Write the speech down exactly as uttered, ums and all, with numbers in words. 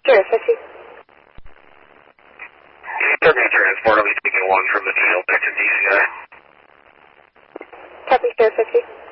Sheriff fifty. They're going to transport. I'll be taking one from the jail back to D C I. Copy, Sheriff fifty.